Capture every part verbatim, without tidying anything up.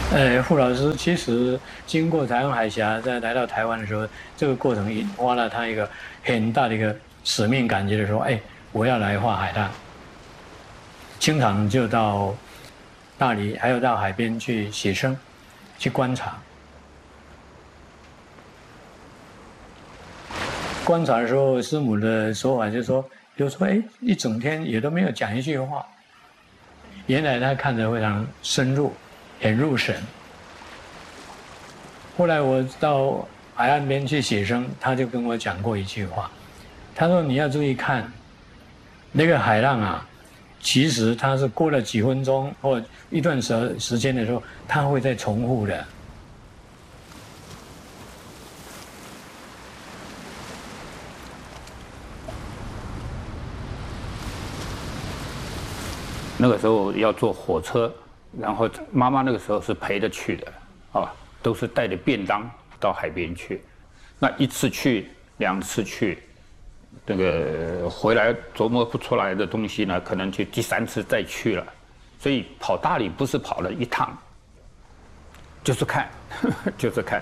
呃，傅老师其实经过台湾海峡，在来到台湾的时候，这个过程引发了他一个很大的一个使命感，就是说，哎，我要来画海浪。经常就到大理，还有到海边去写生，去观察。观察的时候，师母的说法就是说，比如说，哎，一整天也都没有讲一句话。原来他看得非常深入，很入神。后来我到海岸边去写生，他就跟我讲过一句话，他说你要注意看，那个海浪啊，其实它是过了几分钟或一段时时间的时候，它会再重复的。 那个时候要坐火车，然后妈妈那个时候是陪着去的，啊，都是带着便当到海边去。那一次去，两次去，那个回来琢磨不出来的东西呢，可能就第三次再去了。所以跑大理不是跑了一趟，就是看，就是看。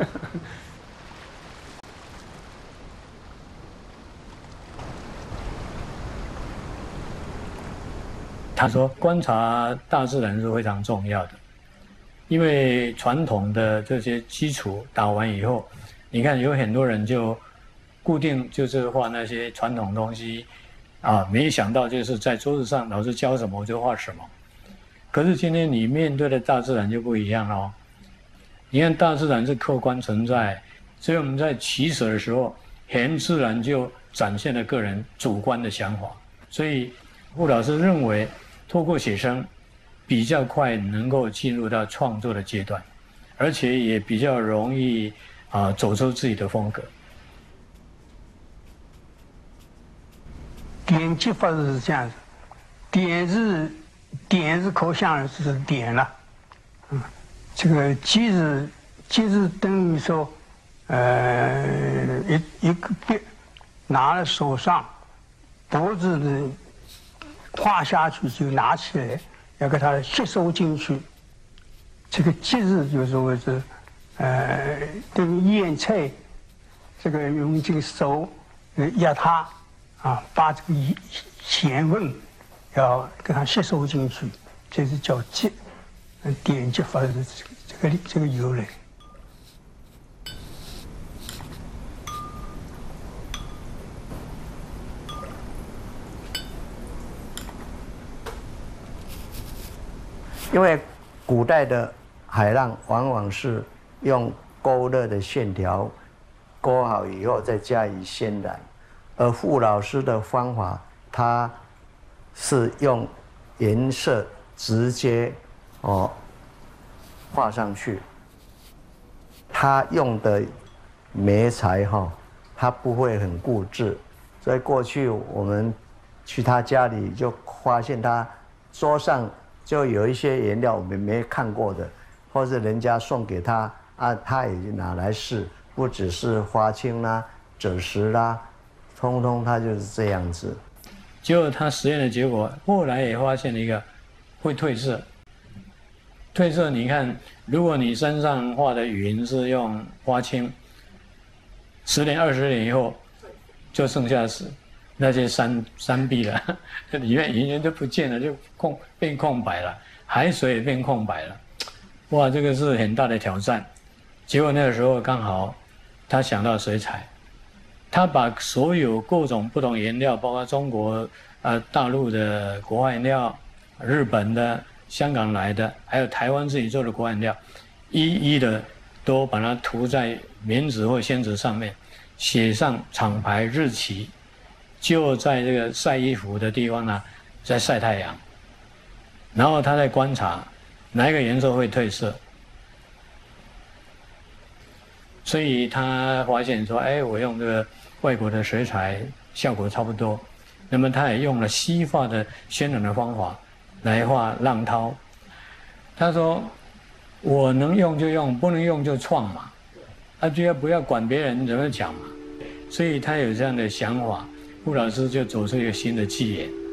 他说，观察大自然是非常重要的，因为传统的这些基础打完以后，你看有很多人就固定就是画那些传统东西，啊，没想到就是在桌子上老师教什么我就画什么。可是今天你面对的大自然就不一样哦。你看大自然是客观存在，所以我们在取舍的时候，很自然就展现了个人主观的想法。所以傅老师认为，透过写生，比较快能够进入到创作的阶段，而且也比较容易啊、呃、走出自己的风格。 点击法是这样子，点是点是可想而知是点了，嗯，这个击是击是等于说，呃，一一个笔拿在手上，脖子的画下去就拿起来，要给它吸收进去。这个击是就是说是，呃，等于腌菜，这个用这个手呃压它。啊，把这个咸味要给它吸收进去，这是叫击，嗯，点击法是这个这个由来。 因为古代的海浪往往是用勾勒的线条勾好以后再加以渲染。而傅老师的方法，他是用颜色直接哦画上去。他用的媒材哈，他不会很固执，所以过去我们去他家里就发现他桌上就有一些颜料我们没看过的，或是人家送给他啊，他也拿来试，不只是花青啦、赭石啦。通通它就是这样子， 结果他实验的结果，后来也发现了一个会褪色。褪色，你看，如果你身上画的云是用花青，十年、二十年以后，就剩下是那些山山壁了，里面云云都不见了，就空变空白了，海水也变空白了。哇，这个是很大的挑战。结果那个时候刚好，他想到水彩。他把所有各种不同颜料，包括中国、呃大陆的国画颜料、日本的、香港来的，还有台湾自己做的国画颜料，一一的都把它涂在棉纸或宣纸上面，写上厂牌日期，就在这个晒衣服的地方呢，在晒太阳，然后他在观察哪一个颜色会褪色。所以他发现说，哎，我用这个外国的水彩效果差不多，那么他也用了西画的渲染的方法来画浪涛。他说，我能用就用，不能用就创嘛，啊，就要不要管别人怎么讲嘛。所以他有这样的想法，傅老师就走出一个新的纪元。